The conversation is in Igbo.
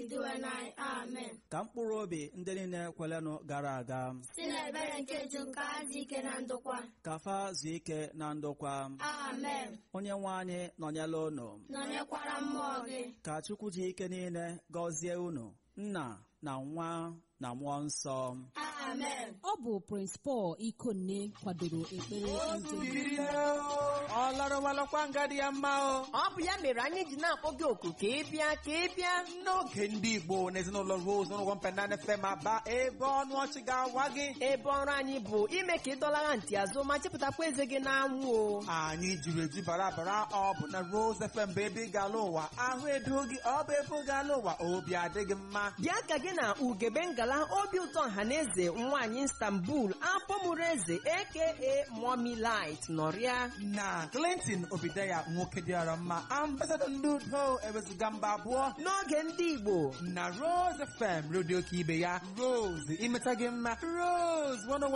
ebidowe n'anyị. Amen. Ka mkpụrụ obi ndị niile kwelenụ gara aga Si n'ebere nke Chukwu ka ha dị ike na ndokwa. ka fa zuo ike na ndokwa. Amen. Onye nwe anyị nọnyela unu. Nọnyekwara mmụọ gị. Ka Chukwu ji ike niile gọzie unu, Nna na Nwa na Mmụọ Nsọ. Amen. Ọ bụ Prince Paul Ikonne kwadoro ekpere ndị ọ lọrọwalọkwa ngadi ya mma o. Ọ bụ ya mere anyị ji na-akpọ gị oku ka ị bịa N'oge ndị Igbo na ezinụlọ Rose n'ụgwọ mpenana FM Aba, ebe ọnụ ọchị ga-awa gị. ebe ọrụ anyị bụ ime ka ị dọlara ntị azụ ma chepụtakwa eze gị n'anwụ o. Anyị jiri eju bara ọ bụ na Rose FM bụ ebe ị ga-ala ụwa, ahụ edo gị, ọ bụ ebe ị ga-ala ụwa, obi adịghị mma. Bịa ka gị na Ugebe Ngala obi ụtọ ọhaneze nwaanyị Istanbul afọ mụrụ eze aka Mommy Light nọrịa. Na Clinton Obideya nwoke dịara mma, ambasadọ ndị udo ewezuga mba abụọ. N'oge ndị Igbo Na Rose FM redio ka ibe ya, Rose imeta gị mma. Rose 101